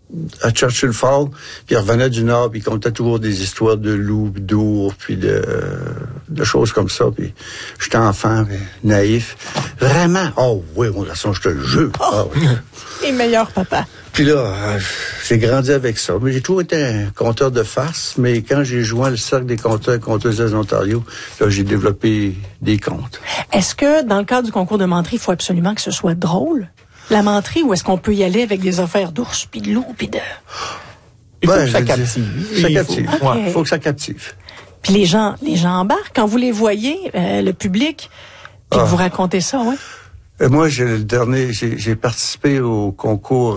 à Churchill Falls, puis il revenait du Nord, puis il contait toujours des histoires de loups, d'ours, puis de choses comme ça. Puis j'étais enfant, puis naïf. Vraiment? Oh oui, mon garçon, je te le jure. Oh, oui. Et meilleur papa. Puis là, j'ai grandi avec ça. Mais j'ai toujours été un conteur de farce, mais quand j'ai joint le cercle des conteurs et conteuses de l'Ontario, là, j'ai développé des contes. Est-ce que, dans le cadre du concours de menterie, il faut absolument que ce soit drôle? La menterie, ou est-ce qu'on peut y aller avec des affaires d'ours, puis de loups, puis de... Il faut que ça captive. Ça captive. Okay. Il faut que ça captive. Puis les gens embarquent. Quand vous les voyez, le public, puis que vous racontez ça, oui? Moi, j'ai participé au concours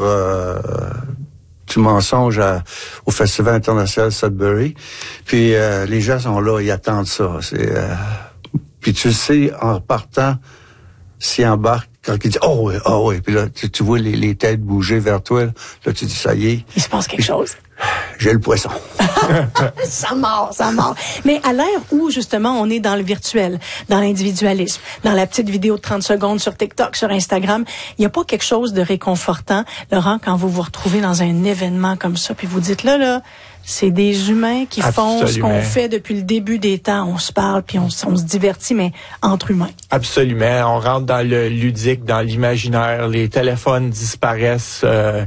du mensonge au Festival international Sudbury. Puis les gens sont là, ils attendent ça. Puis tu sais, en partant, s'ils embarquent, quand ils disent oh oui, puis là tu vois les têtes bouger vers toi, là tu dis ça y est. Il se passe quelque chose. J'ai le poisson. Ça mord. Mais à l'ère où, justement, on est dans le virtuel, dans l'individualisme, dans la petite vidéo de 30 secondes sur TikTok, sur Instagram, il n'y a pas quelque chose de réconfortant, Laurent, quand vous vous retrouvez dans un événement comme ça, puis vous dites là, c'est des humains qui font ce qu'on fait depuis le début des temps. On se parle, puis on se divertit, mais entre humains. Absolument. On rentre dans le ludique, dans l'imaginaire. Les téléphones disparaissent.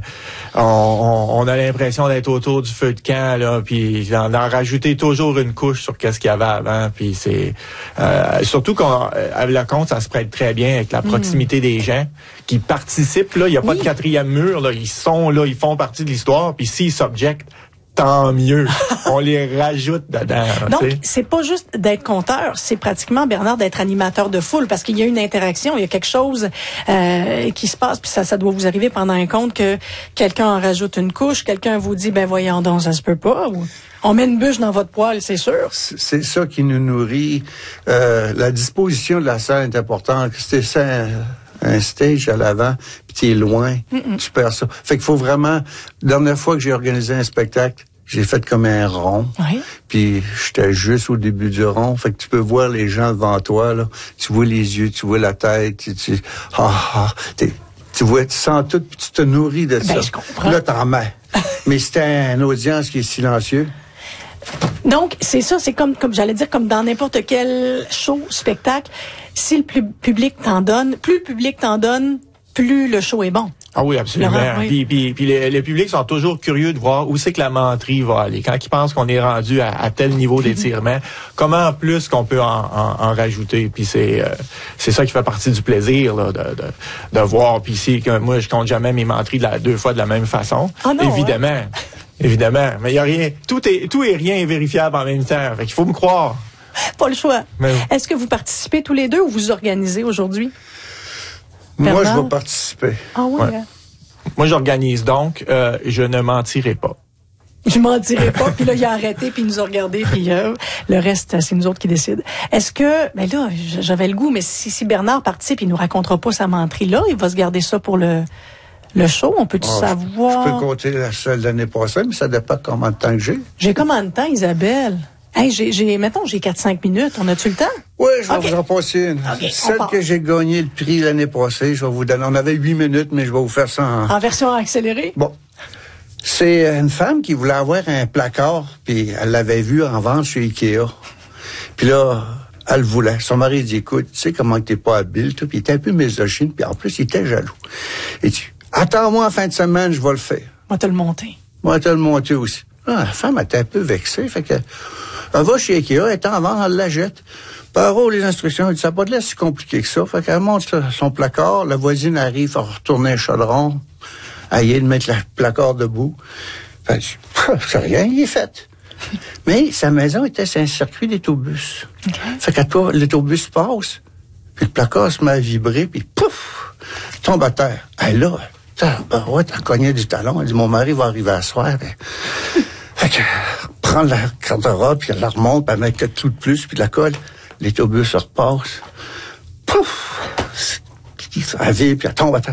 On a l'impression d'être autour du feu de camp, là, puis d'en rajouter toujours une couche sur qu'est-ce qu'il y avait avant. Puis c'est surtout qu'avec le compte, ça se prête très bien avec la proximité des gens qui participent. Là, il n'y a pas de quatrième mur. Là, ils sont là, ils font partie de l'histoire. Puis s'ils s'objectent, tant mieux. On les rajoute dedans. Donc, c'est pas juste d'être conteur, c'est pratiquement, Bernard, d'être animateur de foule, parce qu'il y a une interaction, il y a quelque chose qui se passe, puis ça doit vous arriver pendant un conte que quelqu'un en rajoute une couche, quelqu'un vous dit, ben voyons donc, ça se peut pas, ou on met une bûche dans votre poêle, c'est sûr. C'est ça qui nous nourrit. La disposition de la salle est importante. C'était ça... un stage à l'avant, puis t'es loin, tu perds ça. Fait qu'il faut vraiment... La dernière fois que j'ai organisé un spectacle, j'ai fait comme un rond, puis j'étais juste au début du rond. Fait que tu peux voir les gens devant toi, là. Tu vois les yeux, tu vois la tête, tu vois, tu sens tout, puis tu te nourris de ça. Je comprends. Là, t'en mets. Mais c'était une audience qui est silencieuse. Donc, c'est ça, c'est comme j'allais dire, comme dans n'importe quel show, spectacle, si le public t'en donne, plus le public t'en donne, plus le show est bon. Ah oui, absolument. Laurent, oui. Puis les publics sont toujours curieux de voir où c'est que la menterie va aller. Quand ils pensent qu'on est rendu à tel niveau d'étirement, comment en plus qu'on peut en rajouter. Puis c'est ça qui fait partie du plaisir là, de voir. Puis ici, moi, je compte jamais mes menteries deux fois de la même façon. Oh non, évidemment. Évidemment. Mais il y a rien. Tout et rien est vérifiable en même temps. Fait qu'il faut me croire. Pas le choix. Mais... Est-ce que vous participez tous les deux ou vous organisez aujourd'hui? Moi, Bernard? je vais participer. Ah oui, Ouais. Moi, j'organise donc. Je ne mentirai pas. Je mentirai pas, puis là, il a arrêté, puis il nous a regardé, puis le reste, c'est nous autres qui décident. Est-ce que, ben là, j'avais le goût, mais si Bernard participe, il nous racontera pas sa menterie là, il va se garder ça pour le show, on peut-tu savoir? Je peux compter la seule l'année passée, mais ça dépend combien de temps que j'ai. J'ai combien de temps, Isabelle? Hey, mettons, j'ai 4-5 minutes. On a-tu le temps? Oui, je vais vous en passer une. Celle que j'ai gagné le prix l'année passée, je vais vous donner. On avait 8 minutes, mais je vais vous faire ça en version accélérée? Bon. C'est une femme qui voulait avoir un placard, puis elle l'avait vu en vente chez Ikea. Puis là, elle voulait. Son mari dit, écoute, tu sais comment t'es pas habile, toi, puis il était un peu misogyne, puis en plus, il était jaloux. Et tu attends-moi en fin de semaine, je vais le faire. Moi, te le monter. Moi, te le monter aussi. Ah, la femme était un peu vexée, fait que elle va chez Ikea, elle est en vente, elle la jette. Par les instructions, elle dit, ça n'a pas de l'air si compliqué que ça. Fait qu'elle monte son placard, la voisine arrive à retourner un chaudron, à y aller de mettre le placard debout. Fait que, c'est rien, il est fait. Mais sa maison était sur un circuit d'autobus. Okay. Fait que toi, l'autobus passe, puis le placard se met à vibrer, puis pouf, tombe à terre. Elle là, t'as cogné du talon. Elle dit, mon mari va arriver à soir. Fait que, prend la carte-robe, puis elle la remonte, puis elle met tout de plus, puis la colle. L'autobus se repasse. Pouf! Elle vit, puis elle tombe à terre.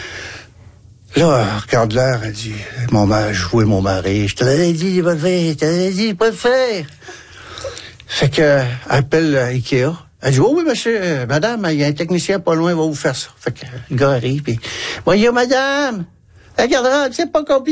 Là, elle regarde l'heure, elle dit, mon mari, je te l'avais dit, pas le faire, je te l'avais dit, pas le faire. Fait que, elle appelle Ikea. Elle dit, oh oui, monsieur, madame, il y a un technicien pas loin, il va vous faire ça. Fait que, le gars arrive, puis, voyons, madame, la garde-robe, c'est pas compliqué.